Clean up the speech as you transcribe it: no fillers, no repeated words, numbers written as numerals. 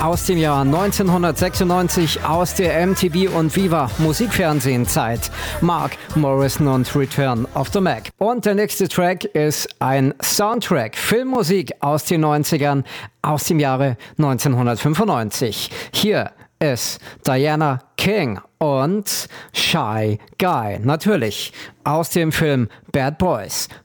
aus dem Jahr 1996 aus der MTV und Viva Musikfernsehenzeit. Mark Morrison und Return of the Mac. Und der nächste Track ist ein Soundtrack, Filmmusik aus den 90ern, aus dem Jahre 1995. Hier ist Diana King und Shy Guy. Natürlich aus dem Film Bad Boys